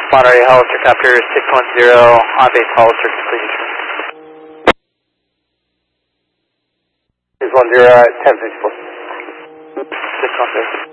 Monterey helicopter 610 on base holster completion. 610 at 1054. 610.